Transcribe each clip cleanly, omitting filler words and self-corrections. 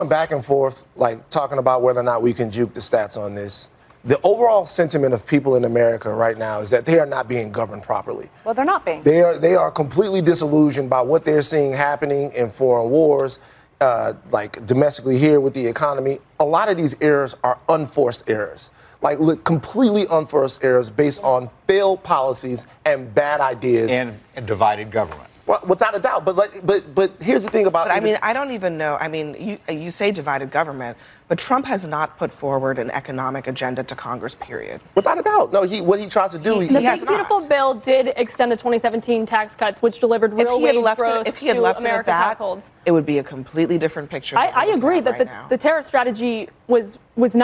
back and forth, like talking about whether or not we can juke the stats on this. The overall sentiment of people in America right now is that they are not being governed properly. Well, they're not being. They are completely disillusioned by what they're seeing happening in foreign wars, like domestically here with the economy. A lot of these errors are unforced errors, like completely unforced errors based on failed policies and bad ideas. And divided government. Well, without a doubt, but here's the thing about. But I mean, I don't even know. I mean, you say divided government, but Trump has not put forward an economic agenda to Congress. Period. Without a doubt, no. What he tries to do, the Big Beautiful Bill did extend the 2017 tax cuts, which delivered real wage growth if he had left to America's households. It would be a completely different picture. I agree that the tariff strategy was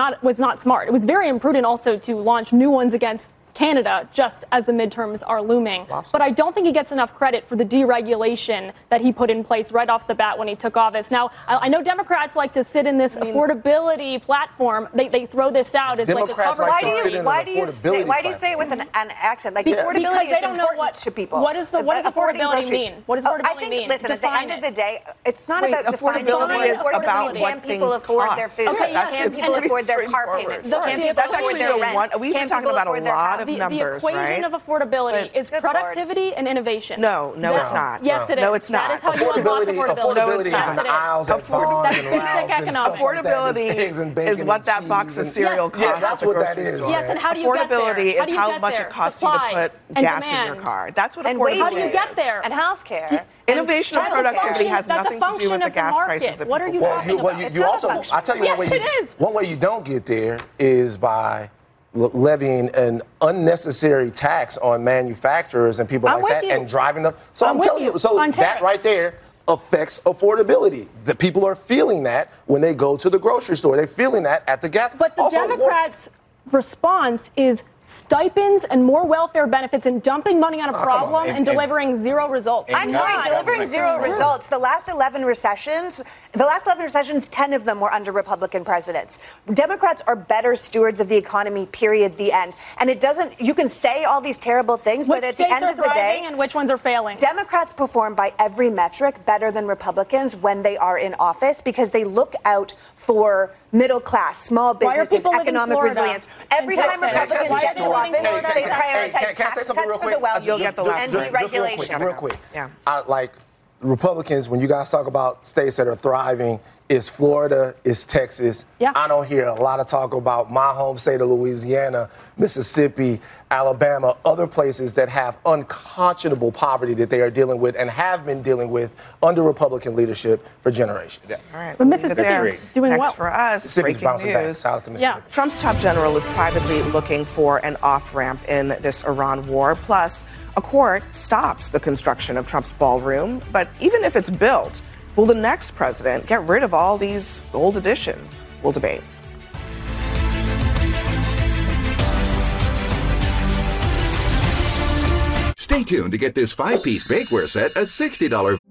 not smart. It was very imprudent also to launch new ones against Canada just as the midterms are looming. But I don't think he gets enough credit for the deregulation that he put in place right off the bat when he took office. Now, I know Democrats like to sit in this affordability platform. They throw this out as like a cover. Why do you say it with an accent? Like affordability is important to people. What does affordability mean? What does affordability mean? Listen, at the end of the day, it's not about affordability. Is about can people afford their food? Can people afford their car payment? That's actually one. We've been talking about a lot of numbers, the equation of affordability is productivity and innovation. No, it's not. Yes, it is. No, it's not. That is how you unlock affordability. Affordability is in the aisles at Vons and Ralph's and stuff like that. Affordability is what that box of cereal costs. Yeah, that's what that is. Yes, and how do you get there? Affordability is how much it costs you to put gas in your car. That's what affordability is. How do you get there? And healthcare. Innovation and productivity has nothing to do with the gas prices. What are you talking about? You also, I tell you one way you don't get there is by levying an unnecessary tax on manufacturers and people like that and driving them. So I'm telling you, that right there affects affordability. The people are feeling that when they go to the grocery store. They're feeling that at the gas. But the Democrats' response is stipends and more welfare benefits and dumping money on a problem and delivering zero results. I'm sorry, delivering zero results. The last 11 recessions, 10 of them were under Republican presidents. Democrats are better stewards of the economy, period, the end. And it doesn't, you can say all these terrible things, but at the end of the day, and which ones are failing? Democrats perform by every metric better than Republicans when they are in office because they look out for middle class, small businesses, economic resilience. Every time Republicans get to office, they prioritize tax cuts for the wealthy and deregulation. Real quick. Yeah. Like Republicans, when you guys talk about states that are thriving, it's Florida, it's Texas. Yeah. I don't hear a lot of talk about my home state of Louisiana, Mississippi, Alabama, other places that have unconscionable poverty that they are dealing with and have been dealing with under Republican leadership for generations. Yeah. All right. But Mississippi is doing Next well. for us, Mississippi's bouncing back. news. Shout out to Mississippi. Yeah. Trump's top general is privately looking for an off-ramp in this Iran war. Plus, a court stops the construction of Trump's ballroom. But even if it's built, will the next president get rid of all these old additions? We'll debate. Stay tuned to get this 5-piece bakeware set, a $60